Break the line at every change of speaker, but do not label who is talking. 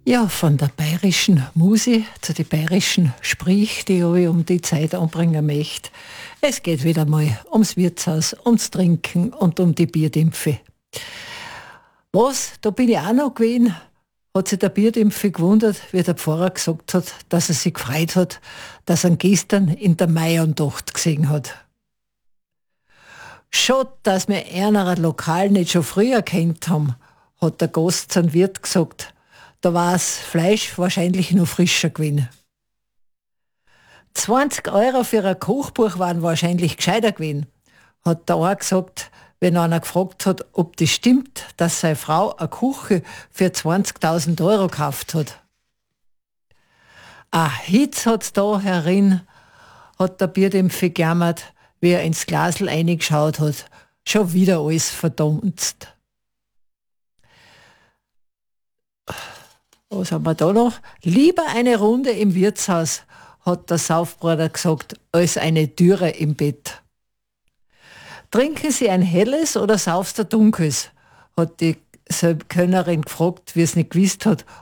Ja, von der bayerischen Musi zu den bayerischen Sprich, die ich um die Zeit anbringen möchte. Es geht wieder mal ums Wirtshaus, ums Trinken und um die Bierdämpfe. Was, da bin ich auch noch gewesen, hat sich der Bierdämpfe gewundert, wie der Pfarrer gesagt hat, dass er sich gefreut hat, dass er ihn gestern in der Maiandacht gesehen hat. Schon, dass wir einer Lokal nicht schon früher kennt haben, hat der Gast zum Wirt gesagt. Da war das Fleisch wahrscheinlich noch frischer gewesen. 20 € für ein Kochbuch waren wahrscheinlich gescheiter gewesen, hat der eine gesagt, wenn einer gefragt hat, ob das stimmt, dass seine Frau eine Küche für 20.000 € gekauft hat. Ein Hitz hat's da herin, hat der Bierdämpfe gejammert, wie er ins Glasl reingeschaut hat. Schon wieder alles verdunst. Was haben wir da noch? Lieber eine Runde im Wirtshaus, hat der Saufbruder gesagt, als eine Dürre im Bett. Trinken Sie ein helles oder saufst du dunkles? Hat die Kölnerin gefragt, wie es nicht gewusst hat,